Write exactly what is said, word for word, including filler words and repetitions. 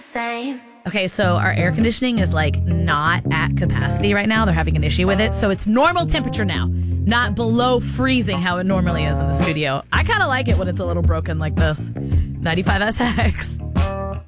same. Okay, so our air conditioning is like not at capacity right now. They're having an issue with it. So it's normal temperature now, not below freezing how it normally is in the studio. I kind of like it when it's a little broken like this. ninety-five S X.